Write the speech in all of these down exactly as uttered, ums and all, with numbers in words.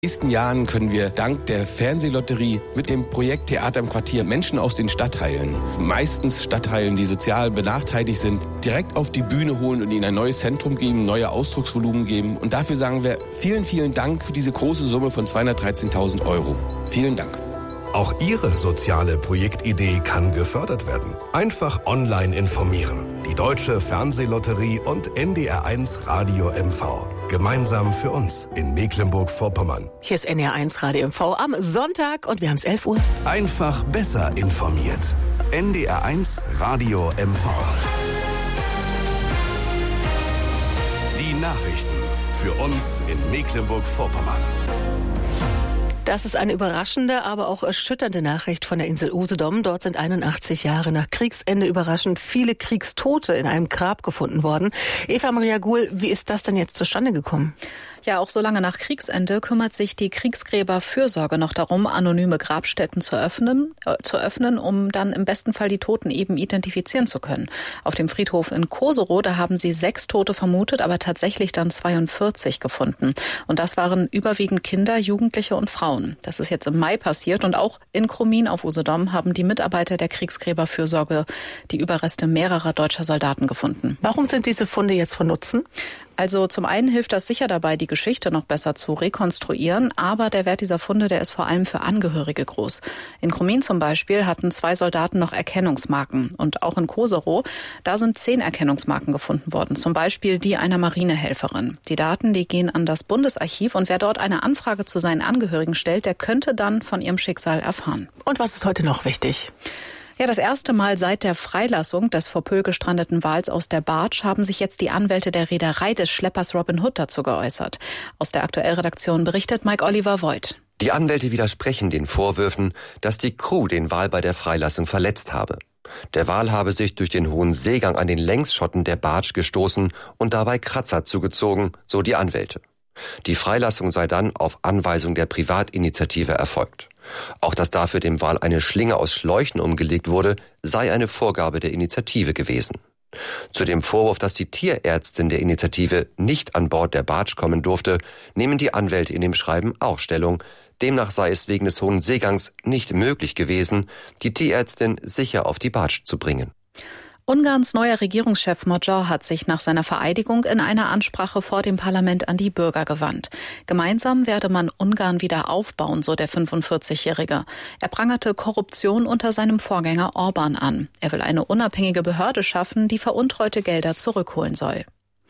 In den nächsten Jahren können wir dank der Fernsehlotterie mit dem Projekt Theater im Quartier Menschen aus den Stadtteilen, meistens Stadtteilen, die sozial benachteiligt sind, direkt auf die Bühne holen und ihnen ein neues Zentrum geben, neue Ausdrucksvolumen geben. Und dafür sagen wir vielen, vielen Dank für diese große Summe von zweihundertdreizehntausend Euro. Vielen Dank. Auch Ihre soziale Projektidee kann gefördert werden. Einfach online informieren. Die Deutsche Fernsehlotterie und N D R eins Radio M V. Gemeinsam für uns in Mecklenburg-Vorpommern. Hier ist N D R eins Radio M V am Sonntag und wir haben es elf Uhr. Einfach besser informiert. N D R eins Radio M V. Die Nachrichten für uns in Mecklenburg-Vorpommern. Das ist eine überraschende, aber auch erschütternde Nachricht von der Insel Usedom. Dort sind einundachtzig Jahre nach Kriegsende überraschend viele Kriegstote in einem Grab gefunden worden. Eva Maria Guhl, wie ist das denn jetzt zustande gekommen? Ja, auch so lange nach Kriegsende kümmert sich die Kriegsgräberfürsorge noch darum, anonyme Grabstätten zu öffnen, äh, zu öffnen, um dann im besten Fall die Toten eben identifizieren zu können. Auf dem Friedhof in Koserow, da haben sie sechs Tote vermutet, aber tatsächlich dann zweiundvierzig gefunden. Und das waren überwiegend Kinder, Jugendliche und Frauen. Das ist jetzt im Mai passiert und auch in Krumin auf Usedom haben die Mitarbeiter der Kriegsgräberfürsorge die Überreste mehrerer deutscher Soldaten gefunden. Warum sind diese Funde jetzt von Nutzen? Also zum einen hilft das sicher dabei, die Geschichte noch besser zu rekonstruieren, aber der Wert dieser Funde, der ist vor allem für Angehörige groß. In Krumin zum Beispiel hatten zwei Soldaten noch Erkennungsmarken und auch in Koserow, da sind zehn Erkennungsmarken gefunden worden, zum Beispiel die einer Marinehelferin. Die Daten, die gehen an das Bundesarchiv und wer dort eine Anfrage zu seinen Angehörigen stellt, der könnte dann von ihrem Schicksal erfahren. Und was ist heute noch wichtig? Ja, das erste Mal seit der Freilassung des vor Pöhl gestrandeten Wals aus der Bartsch haben sich jetzt die Anwälte der Reederei des Schleppers Robin Hood dazu geäußert. Aus der Aktuellredaktion berichtet Mike Oliver Voigt. Die Anwälte widersprechen den Vorwürfen, dass die Crew den Wal bei der Freilassung verletzt habe. Der Wal habe sich durch den hohen Seegang an den Längsschotten der Bartsch gestoßen und dabei Kratzer zugezogen, so die Anwälte. Die Freilassung sei dann auf Anweisung der Privatinitiative erfolgt. Auch dass dafür dem Wal eine Schlinge aus Schläuchen umgelegt wurde, sei eine Vorgabe der Initiative gewesen. Zu dem Vorwurf, dass die Tierärztin der Initiative nicht an Bord der Bartsch kommen durfte, nehmen die Anwälte in dem Schreiben auch Stellung. Demnach sei es wegen des hohen Seegangs nicht möglich gewesen, die Tierärztin sicher auf die Bartsch zu bringen. Ungarns neuer Regierungschef Magyar hat sich nach seiner Vereidigung in einer Ansprache vor dem Parlament an die Bürger gewandt. Gemeinsam werde man Ungarn wieder aufbauen, so der fünfundvierzigjährige. Er prangerte Korruption unter seinem Vorgänger Orbán an. Er will eine unabhängige Behörde schaffen, die veruntreute Gelder zurückholen soll.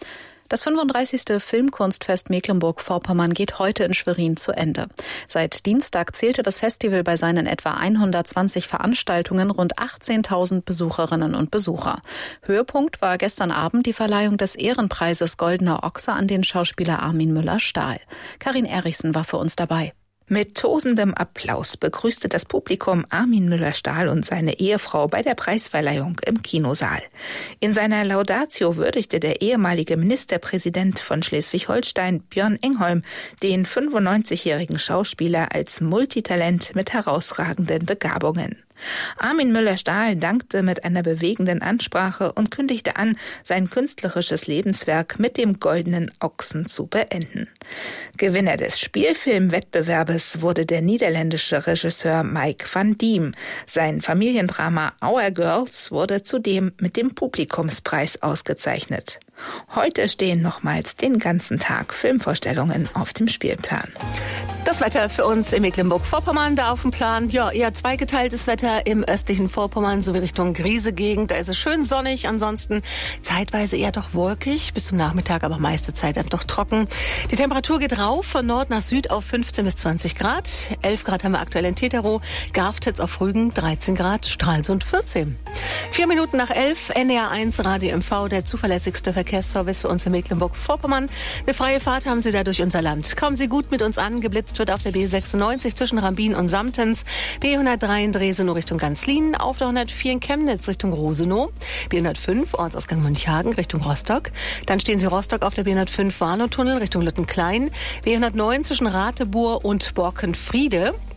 Das fünfunddreißigste Filmkunstfest Mecklenburg-Vorpommern geht heute in Schwerin zu Ende. Seit Dienstag zählte das Festival bei seinen etwa hundertzwanzig Veranstaltungen rund achtzehntausend Besucherinnen und Besucher. Höhepunkt war gestern Abend die Verleihung des Ehrenpreises Goldener Ochse an den Schauspieler Armin Müller-Stahl. Karin Erichsen war für uns dabei. Mit tosendem Applaus begrüßte das Publikum Armin Müller-Stahl und seine Ehefrau bei der Preisverleihung im Kinosaal. In seiner Laudatio würdigte der ehemalige Ministerpräsident von Schleswig-Holstein, Björn Engholm, den fünfundneunzigjährigen Schauspieler als Multitalent mit herausragenden Begabungen. Armin Müller-Stahl dankte mit einer bewegenden Ansprache und kündigte an, sein künstlerisches Lebenswerk mit dem Goldenen Ochsen zu beenden. Gewinner des Spielfilmwettbewerbes wurde der niederländische Regisseur Mike van Diem. Sein Familiendrama Our Girls wurde zudem mit dem Publikumspreis ausgezeichnet. Heute stehen nochmals den ganzen Tag Filmvorstellungen auf dem Spielplan. Das Wetter für uns in Mecklenburg-Vorpommern da auf dem Plan. Ja, eher zweigeteiltes Wetter im östlichen Vorpommern sowie Richtung Griese-Gegend. Da ist es schön sonnig, ansonsten zeitweise eher doch wolkig. Bis zum Nachmittag aber meiste Zeit dann doch trocken. Die Temperatur geht rauf von Nord nach Süd auf fünfzehn bis zwanzig Grad. elf Grad haben wir aktuell in Teterow. Garftitz auf Rügen dreizehn Grad. Stralsund vierzehn. Vier Minuten nach elf. N D R eins Radio M V, der zuverlässigste Verkehrsservice für uns in Mecklenburg-Vorpommern. Eine freie Fahrt haben Sie da durch unser Land. Kommen Sie gut mit uns an. Geblitzt wird auf der B sechsundneunzig zwischen Rambin und Samtens, B hundertdrei in Dresenow Richtung Ganzlin, auf der hundertvier in Chemnitz Richtung Rosenow, B hundertfünf Ortsausgang Münchhagen Richtung Rostock. Dann stehen Sie Rostock auf der B hundertfünf Warnow-Tunnel Richtung Lüttenklein, B hundertneun zwischen Ratebur und Borkenfriede.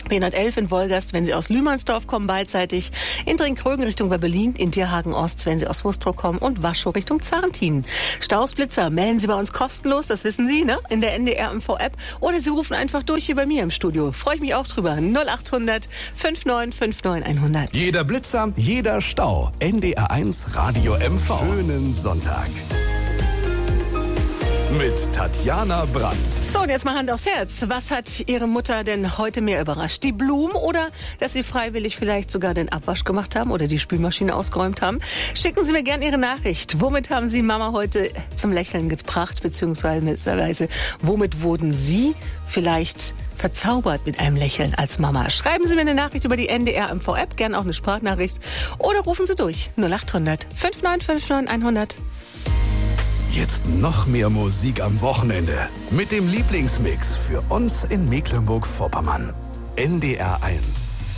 B hundertelf in Wolgast, wenn Sie aus Lühmannsdorf kommen, beidseitig. In Drinkrögen Richtung Berlin, in Dierhagen Ost, wenn Sie aus Wustrow kommen und Waschow Richtung Zarntin. Stausblitzer melden Sie bei uns kostenlos, das wissen Sie, ne? In der N D R M V-App. Oder Sie rufen einfach durch hier bei mir im Studio. Freue ich mich auch drüber. null acht hundert neunundfünfzig neunundfünfzig hundert. Jeder Blitzer, jeder Stau. N D R eins Radio M V. Schönen Sonntag. Mit Tatjana Brandt. So, und jetzt mal Hand aufs Herz. Was hat Ihre Mutter denn heute mehr überrascht? Die Blumen oder dass Sie freiwillig vielleicht sogar den Abwasch gemacht haben oder die Spülmaschine ausgeräumt haben? Schicken Sie mir gerne Ihre Nachricht. Womit haben Sie Mama heute zum Lächeln gebracht, beziehungsweise womit wurden Sie vielleicht verzaubert mit einem Lächeln als Mama? Schreiben Sie mir eine Nachricht über die N D R M V-App, gerne auch eine Sprachnachricht. Oder rufen Sie durch null acht hundert neunundfünfzig neunundfünfzig hundert. Jetzt noch mehr Musik am Wochenende mit dem Lieblingsmix für uns in Mecklenburg-Vorpommern. N D R eins.